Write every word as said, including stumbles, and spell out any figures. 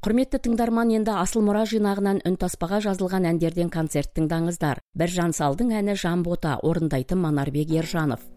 Құрметті тыңдарман, енді Асыл мұра жинағынан үн таспаға жазылған әндерден концерт тыңдаңыздар. Біржан Салдың әні Жан бота, орындайтын Манарбек Ержанов.